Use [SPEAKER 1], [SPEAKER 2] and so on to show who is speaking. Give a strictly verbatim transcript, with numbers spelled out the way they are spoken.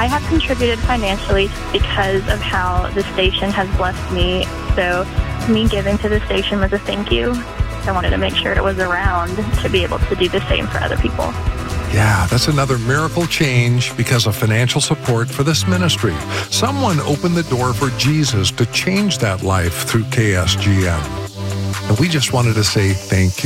[SPEAKER 1] I have contributed financially because of how the station has blessed me. So me giving to the station was a thank you. I wanted to make sure it was around to be able to do the same for other people.
[SPEAKER 2] Yeah, that's another miracle change because of financial support for this ministry. Someone opened the door for Jesus to change that life through K S G M. And we just wanted to say thank you.